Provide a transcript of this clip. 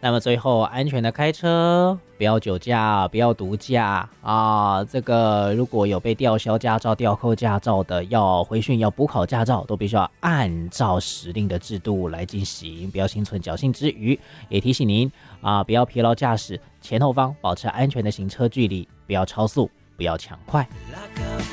那么最后，安全的开车，不要酒驾，不要毒驾啊！这个如果有被吊销驾照、吊扣驾照的，要回训、要补考驾照，都必须要按照时令的制度来进行，不要心存侥幸之余。也提醒您啊，不要疲劳驾驶，前后方保持安全的行车距离，不要超速，不要抢快。